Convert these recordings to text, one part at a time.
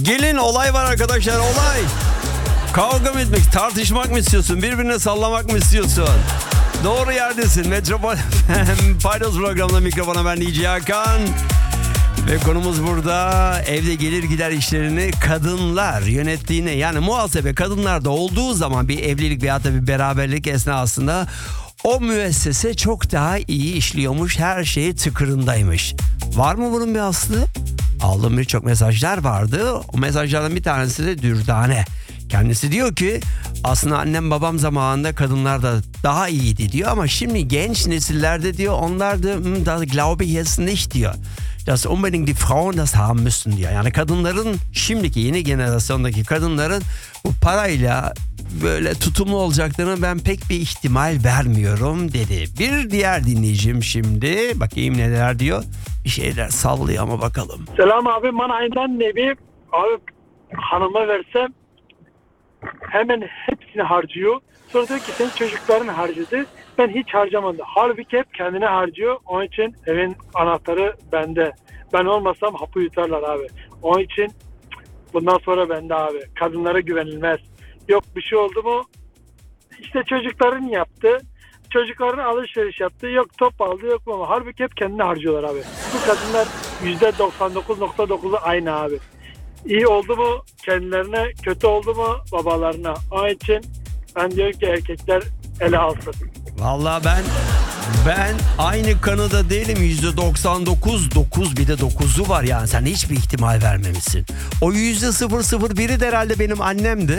Gelin olay var arkadaşlar, olay. Kavga mı etmek, tartışmak mı istiyorsun? Birbirine sallamak mı istiyorsun? Doğru yerdesin. Metropol Paydos programında mikrofona ben DJ Hakan. Ve konumuz burada evde gelir gider işlerini kadınlar yönettiğine, yani muhasebe kadınlarda olduğu zaman bir evlilik veyahut da bir beraberlik esnasında o müessese çok daha iyi işliyormuş, her şey tıkırındaymış. Var mı bunun bir aslı? Aldığım birçok mesajlar vardı. O mesajlardan bir tanesi de Dürdane. Kendisi diyor ki aslında annem babam zamanında kadınlar da daha iyiydi diyor ama şimdi genç nesillerde diyor onlar da glaube ich jetzt nicht diyor. Dass unbedingt die Frauen das haben müssen diyor. Yani kadınların, şimdiki yeni jenerasyondaki kadınların bu parayla böyle tutumlu olacaklarını ben pek bir ihtimal vermiyorum dedi. Bir diğer dinleyicim şimdi, bakayım neler diyor. Bir şeyler sallıyor ama bakalım. Selam abi, bana aynen nevi abi hanıma versem hemen hepsini harcıyor. Sonra diyor ki senin çocukların harcadı. Ben hiç harcamadım. Halbuki hep kendine harcıyor. Onun için evin anahtarı bende. Ben olmasam hapı yutarlar abi. Onun için bundan sonra bende abi. Kadınlara güvenilmez. Yok bir şey oldu mu? İşte çocukların yaptı. Çocukların alışveriş yaptı. Yok top aldı, yok ama halbuki hep kendine harcıyorlar abi. Bu kadınlar %99.9'u aynı abi. İyi oldu mu kendilerine, kötü oldu mu babalarına. Onun için ben diyorum ki erkekler ele alsın. Vallahi ben aynı kanıda değilim. %99.9 bir de 9'u var yani, sen hiçbir ihtimal vermemişsin. O %001'i de herhalde benim annemdi.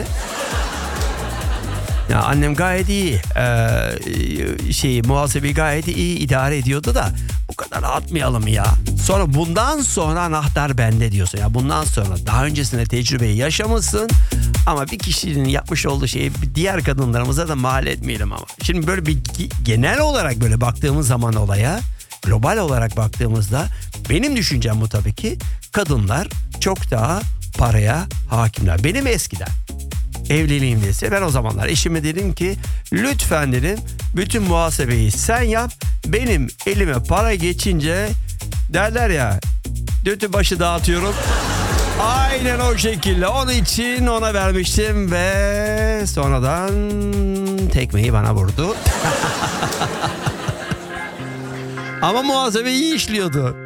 Ya annem gayet iyi muhasebeyi gayet iyi idare ediyordu da bu kadar atmayalım ya. Sonra bundan sonra anahtar bende diyorsun ya, bundan sonra daha öncesinde tecrübeyi yaşamışsın ama bir kişinin yapmış olduğu şeyi diğer kadınlarımıza da mal etmeyelim ama. Şimdi böyle bir genel olarak böyle baktığımız zaman olaya, global olarak baktığımızda benim düşüncem bu tabii ki, kadınlar çok daha paraya hakimler. Benim eskiden evliliğimdeyse ben o zamanlar eşime dedim ki lütfen dedim bütün muhasebeyi sen yap, benim elime para geçince derler ya dötü başı dağıtıyorum. Aynen o şekilde, onun için ona vermiştim ve sonradan tekmeyi bana vurdu. Ama muhasebe iyi işliyordu.